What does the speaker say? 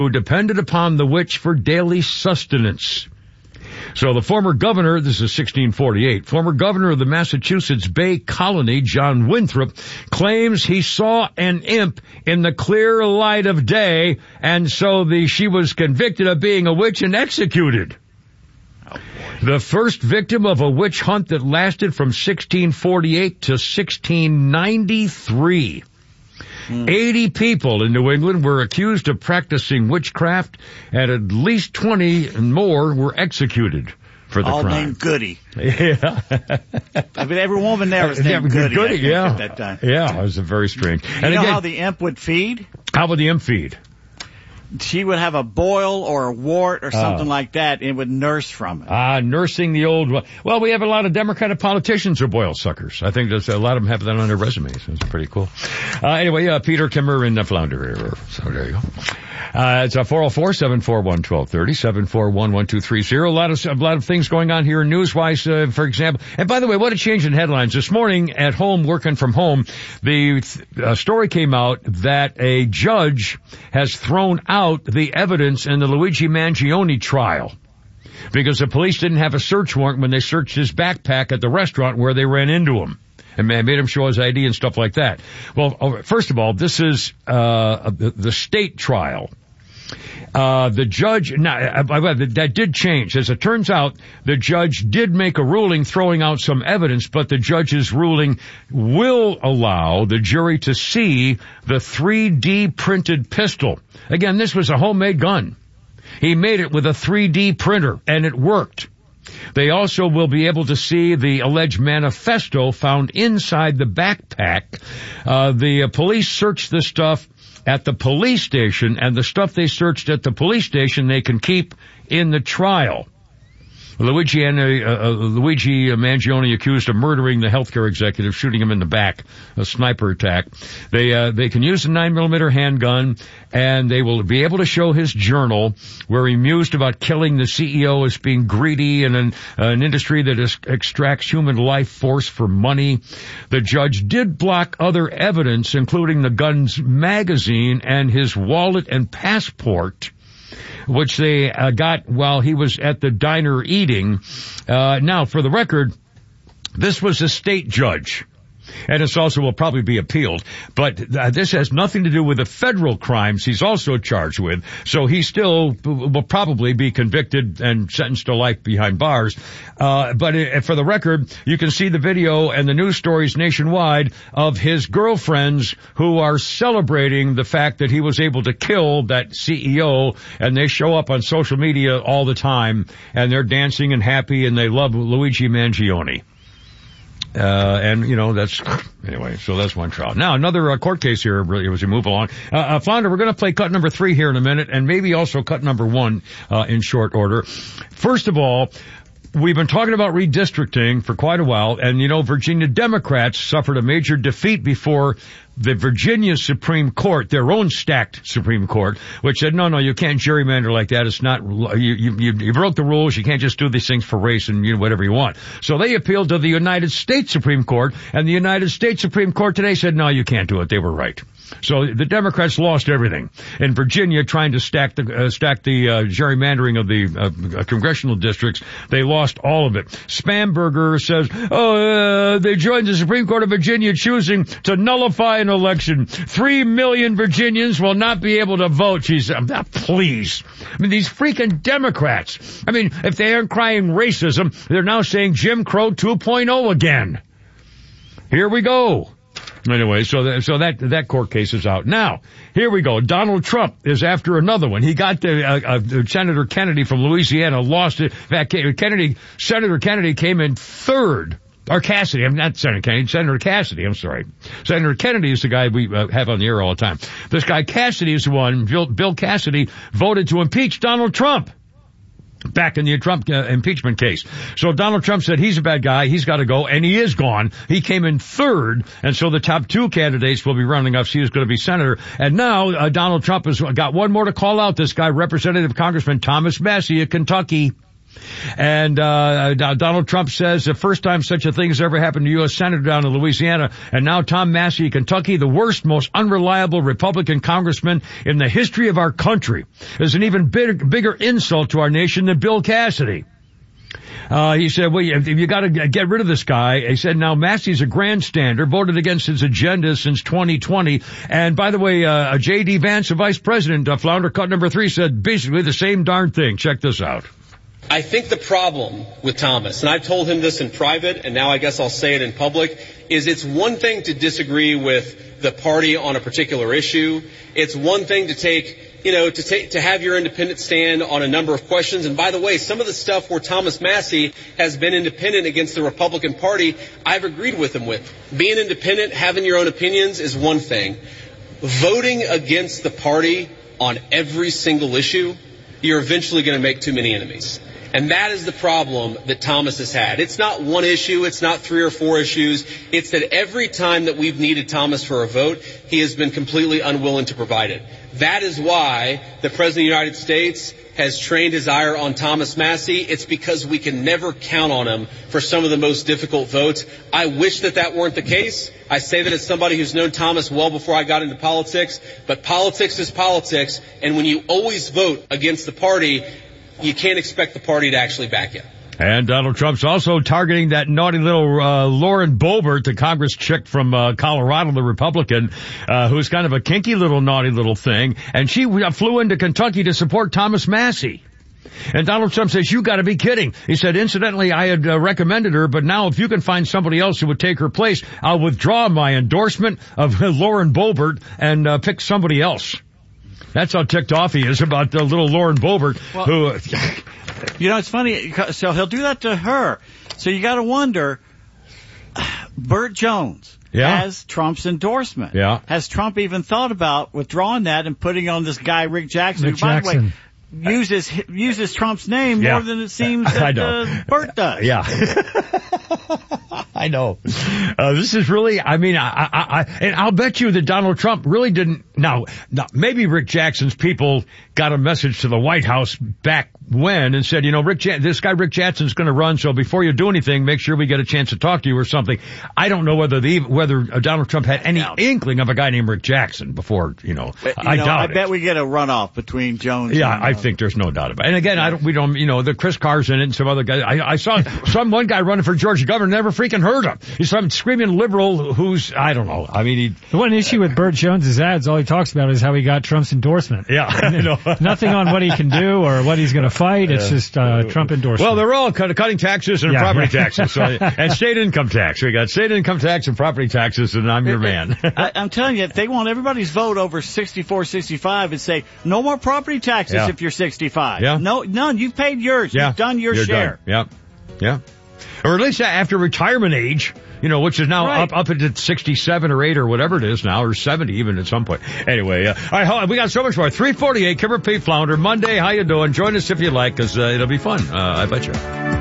who depended upon the witch for daily sustenance. So the former governor, this is 1648, former governor of the Massachusetts Bay Colony, John Winthrop, claims he saw an imp in the clear light of day, and so she was convicted of being a witch and executed. The first victim of a witch hunt that lasted from 1648 to 1693. 80 people in New England were accused of practicing witchcraft, and at least 20 and more were executed for the all crime. All named Goody. Yeah. I mean, every woman there was named Goody. Yeah. At that time. Yeah, it was very strange. You know how the imp would feed? How would the imp feed? She would have a boil or a wart or something like that, and would nurse from it. Nursing the old... Well, we have a lot of Democratic politicians who are boil suckers. I think there's a lot of them have that on their resumes. It's pretty cool. Anyway, Peter Kimmer in Flounder. So there you go. It's 404-741-1230, 741-1230. A lot of things going on here news-wise, for example. And by the way, what a change in headlines. This morning at home, working from home, the story came out that a judge has thrown out the evidence in the Luigi Mangione trial because the police didn't have a search warrant when they searched his backpack at the restaurant where they ran into him. And made him show his ID and stuff like that. Well, first of all, this is the state trial. The judge, that did change. As it turns out, the judge did make a ruling throwing out some evidence, but the judge's ruling will allow the jury to see the 3D printed pistol. Again, this was a homemade gun. He made it with a 3D printer, and it worked. They also will be able to see the alleged manifesto found inside the backpack. The police searched the stuff at the police station, and the stuff they searched at the police station they can keep in the trial. Luigi Mangione accused of murdering the healthcare executive, shooting him in the back, a sniper attack. They can use the 9mm handgun, and they will be able to show his journal where he mused about killing the CEO as being greedy in an industry that extracts human life force for money. The judge did block other evidence, including the gun's magazine and his wallet and passport, which they got while he was at the diner eating. Now, for the record, this was a state judge, and this also will probably be appealed. But this has nothing to do with the federal crimes he's also charged with, so he still will probably be convicted and sentenced to life behind bars. But for the record, you can see the video and the news stories nationwide of his girlfriends who are celebrating the fact that he was able to kill that CEO, and they show up on social media all the time, and they're dancing and happy, and they love Luigi Mangione. And, you know, anyway, so that's one trial. Now, another court case here, really, as we move along. Flounder, we're going to play cut number 3 here in a minute, and maybe also cut number 1, in short order. First of all, we've been talking about redistricting for quite a while, and, you know, Virginia Democrats suffered a major defeat before the Virginia Supreme Court, their own stacked Supreme Court, which said, no, you can't gerrymander like that. It's not, you broke the rules. You can't just do these things for race and whatever you want. So they appealed to the United States Supreme Court, and the United States Supreme Court today said, no, you can't do it. They were right. So the Democrats lost everything. In Virginia, trying to stack the gerrymandering of the congressional districts, they lost all of it. Spamberger says, they joined the Supreme Court of Virginia choosing to nullify an election. 3 million Virginians will not be able to vote. She said, please. I mean, these freaking Democrats. I mean, if they aren't crying racism, they're now saying Jim Crow 2.0 again. Here we go. Anyway, so that court case is out. Now, here we go. Donald Trump is after another one. He got Senator Kennedy from Louisiana, lost it. In fact, Senator Kennedy came in third. Or Cassidy. I'm not Senator Kennedy. Senator Cassidy. I'm sorry. Senator Kennedy is the guy we have on the air all the time. This guy Cassidy is the one, Bill Cassidy, voted to impeach Donald Trump back in the Trump impeachment case. So Donald Trump said he's a bad guy, he's got to go, and he is gone. He came in third, and so the top 2 candidates will be running up. See who's going to be senator. And now Donald Trump has got one more to call out. This guy, Representative Congressman Thomas Massie of Kentucky. And Donald Trump says the first time such a thing has ever happened to U.S. Senator down in Louisiana. And now Tom Massey, Kentucky, the worst, most unreliable Republican congressman in the history of our country, is an even bigger insult to our nation than Bill Cassidy. He said, well, you got to get rid of this guy. He said, now Massey's a grandstander, voted against his agenda since 2020. And by the way, J.D. Vance, the vice president, Flounder Cut number 3, said basically the same darn thing. Check this out. I think the problem with Thomas, and I've told him this in private, and now I guess I'll say it in public, is it's one thing to disagree with the party on a particular issue. It's one thing to have your independent stand on a number of questions. And by the way, some of the stuff where Thomas Massey has been independent against the Republican Party, I've agreed with him with. Being independent, having your own opinions is one thing. Voting against the party on every single issue, you're eventually going to make too many enemies. And that is the problem that Thomas has had. It's not one issue. It's not 3 or 4 issues. It's that every time that we've needed Thomas for a vote, he has been completely unwilling to provide it. That is why the President of the United States has trained his ire on Thomas Massey. It's because we can never count on him for some of the most difficult votes. I wish that weren't the case. I say that as somebody who's known Thomas well before I got into politics. But politics is politics. And when you always vote against the party, you can't expect the party to actually back you. And Donald Trump's also targeting that naughty little Lauren Boebert, the Congress chick from Colorado, the Republican, who's kind of a kinky little naughty little thing. And she flew into Kentucky to support Thomas Massey. And Donald Trump says, you got to be kidding. He said, incidentally, I had recommended her, but now if you can find somebody else who would take her place, I'll withdraw my endorsement of Lauren Boebert and pick somebody else. That's how ticked off he is about the little Lauren Boebert, who... You know, it's funny. So he'll do that to her. So you got to wonder, Burt Jones has Trump's endorsement. Yeah. Has Trump even thought about withdrawing that and putting on this guy, Rick Jackson, who, by the way, uses Trump's name more than it seems that Burt does. Yeah. I know. This is really, I mean, and I'll bet you that Donald Trump really didn't, now, maybe Rick Jackson's people got a message to the White House back when and said, you know, this guy Rick Jackson's going to run, so before you do anything, make sure we get a chance to talk to you or something. I don't know whether Donald Trump had any inkling of a guy named Rick Jackson before, I doubt it. I bet we get a runoff between Jones and I think there's no doubt about it. And again, we don't, the Chris Carr's in it and some other guys. I saw one guy running for Georgia governor, never freaking heard him. He's some screaming liberal who's, I don't know. I mean, the one issue with Burt Jones's ads, all he talks about is how he got Trump's endorsement. Yeah. I know. Nothing on what he can do or what he's going to fight. It's just Trump endorsement. Well, they're all cutting taxes and property taxes. So, and state income tax. We got state income tax and property taxes, and I'm your man. I'm telling you, they want everybody's vote over 64, 65 and say, no more property taxes if you're 65. Yeah. No, none. You've paid yours. You've done your share. Done. Yeah. Or at least after retirement age, which is now up into 67 or 8 or whatever it is now, or 70 even at some point. Anyway, all right, we got so much more. 348, Kimber Pete Flounder, Monday. How you doing? Join us if you like, because it'll be fun. I bet you.